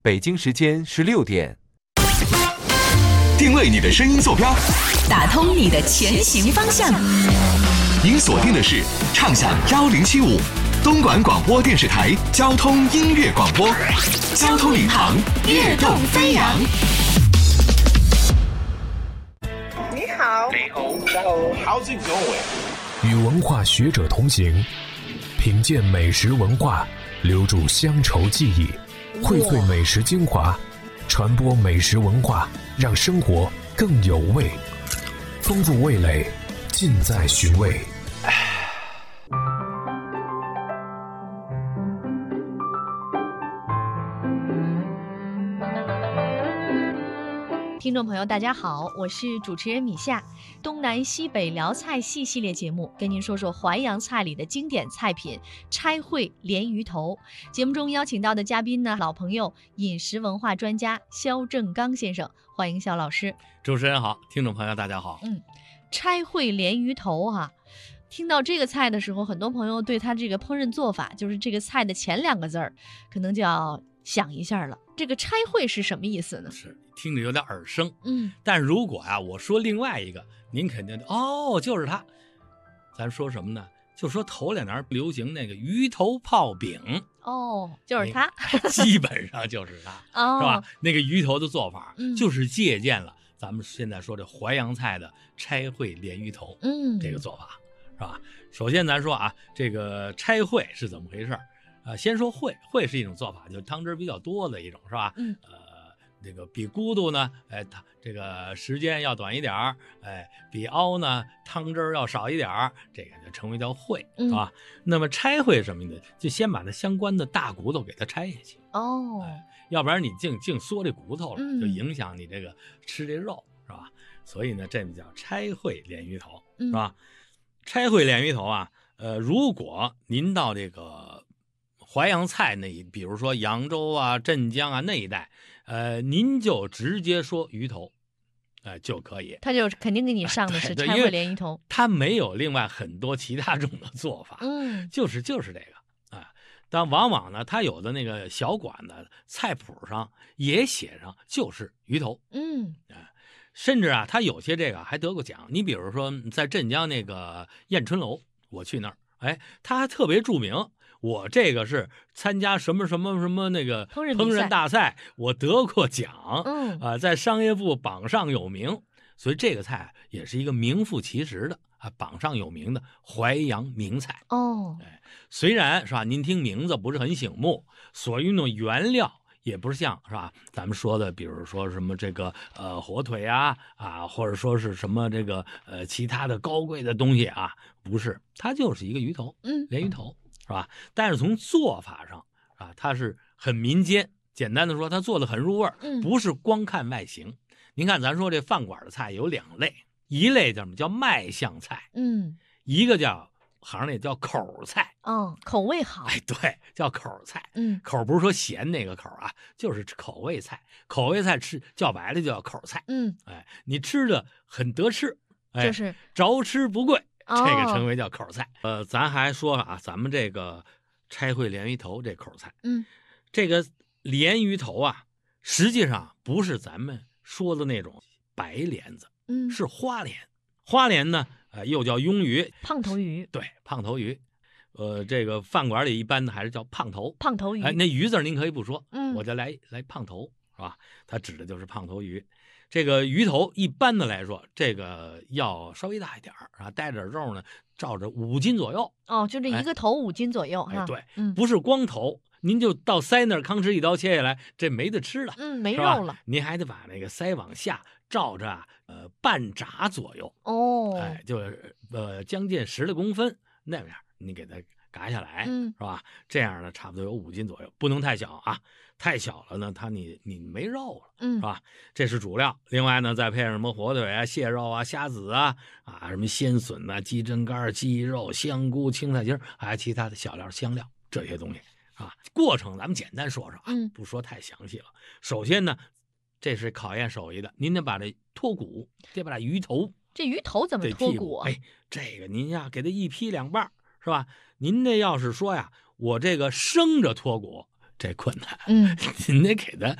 北京时间16点。 定位你的声音坐标， 打通你的前行方向。 您锁定的是畅享1075东莞广播电视台交通音乐广播，交通领航，跃动飞扬。 你好， How's it going？ 与文化学者同行，品鉴美食文化，留住乡愁记忆，荟萃美食精华，传播美食文化，让生活更有味。丰富味蕾，尽在寻味。 听众朋友大家好，我是主持人米夏。东南西北辽菜系系列节目，跟您说说淮扬菜里的经典菜品拆烩鲢鱼头。节目中邀请到的嘉宾呢，老朋友饮食文化专家肖正刚先生，欢迎肖老师。 主持人好，听众朋友大家好。 拆烩鲢鱼头听到这个菜的时候，很多朋友对它这个烹饪做法，就是这个菜的前2个字儿，可能就要想一下了。这个拆烩是什么意思呢？ 是听着有点耳生，但如果我说另外一个，您肯定就是它。咱说什么呢？就说头2年流行那个鱼头泡饼， 就是它， 基本上就是它，是吧？那个鱼头的做法，就是借鉴了咱们现在说这淮扬菜的拆烩鲢鱼头，这个做法，是吧？首先咱说这个拆烩是怎么回事？先说烩是一种做法，就是汤汁比较多的一种，是吧？这个比咕嘟呢，它这个时间要短一点儿，比熬呢汤汁要少一点儿，这个就称为叫烩，是吧？那么拆烩是什么意思？就先把它相关的大骨头给它拆下去，要不然你净嗦这骨头了，就影响你这个吃这肉，是吧？所以呢，这叫拆烩鲢鱼头，是吧？拆烩鲢鱼头如果您到这个淮扬菜比如说扬州镇江那一带，您就直接说鱼头，就可以。他就肯定给你上的是拆烩鲢鱼头， 他没有另外很多其他种的做法，就是这个但往往呢，他有的那个小馆的菜谱上也写上就是鱼头，甚至他有些这个还得过奖。你比如说在镇江那个燕春楼，我去那儿，他还特别著名。我这个是参加什么什么什么那个烹饪大赛，我得过奖，在商业部榜上有名，所以这个菜也是一个名副其实的榜上有名的淮扬名菜。虽然是吧，您听名字不是很醒目，所用的原料也不是像是吧咱们说的，比如说什么这个火腿或者说是什么这个其他的高贵的东西不是，它就是一个鱼头，鲢鱼头。是吧？但是从做法上它是很民间。简单的说，它做的很入味，不是光看外形。您看，咱说这饭馆的菜有2类，一类叫什么？叫卖相菜，一个叫行内叫口菜， 口味好， 对，叫口菜，口不是说咸那个口就是口味菜，口味菜吃叫白了就叫口菜，你吃的很得吃， 就是着吃不贵。这个称为叫口菜。咱还说咱们这个拆烩鲢鱼头这口菜，这个鲢鱼头实际上不是咱们说的那种白鲢子，是花鲢。花鲢呢，又叫鳙鱼、 胖头鱼， 对，胖头鱼。这个饭馆里一般的还是叫胖头鱼。那鱼字您可以不说，我就来胖头，是吧？它指的就是胖头鱼。这个鱼头一般的来说，这个要稍微大一点带点肉呢，照着5斤左右。 就这一个头5斤左右对，不是光头，您就到腮那儿吭哧一刀切下来，这没得吃了， 没肉了。 您还得把那个腮往下照着半拃左右，就是将近10来公分那样，你给它嘎下来，是吧？这样呢，差不多有5斤左右，不能太小太小了呢，你没肉了，是吧？这是主料。另外呢，再配上什么火腿蟹肉虾子什么鲜笋鸡胗肝、鸡肉、香菇、青菜筋还有其他的小料、香料这些东西过程咱们简单说说不说太详细了。首先呢，这是考验手艺的，您得把这脱骨，得把这鱼头， 这鱼头怎么脱骨这个您给它一劈2半，是吧？您这要是说我这个生着脱骨， 这困难，您得给他